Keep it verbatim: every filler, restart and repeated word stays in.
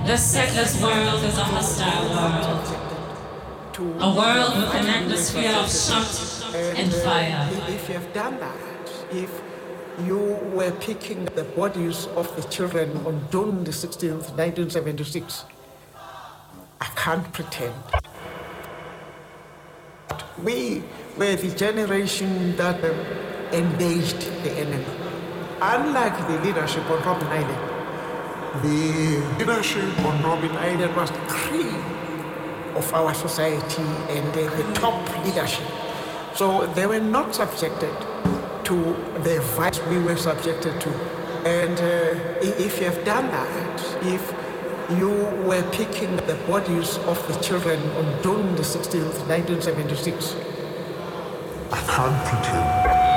The settler's world is a hostile world. A world with an atmosphere of shot and fire. If you have done that, if you were picking the bodies of the children on June the sixteenth, nineteen seventy-six, I can't pretend. We were the generation that um, engaged the enemy. Unlike the leadership on Robben Island, the leadership on Robben Island was the cream of our society and uh, the top leadership. So they were not subjected to the vice we were subjected to. And uh, if you have done that, if you were picking the bodies of the children on June the sixteenth, nineteen seventy-six, I can't pretend.